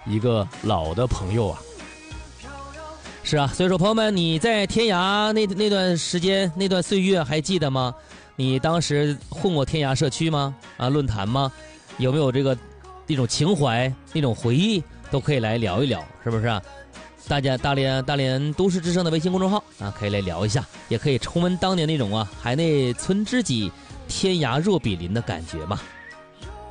一个老的朋友啊。是啊，所以说朋友们，你在天涯那段时间那段岁月还记得吗？你当时混过天涯社区吗？论坛吗？有没有那种情怀那种回忆，都可以来聊一聊，是不是啊？大家大连都市之声的微信公众号啊，可以来聊一下，也可以重温当年那种海内存知己天涯若比邻的感觉嘛。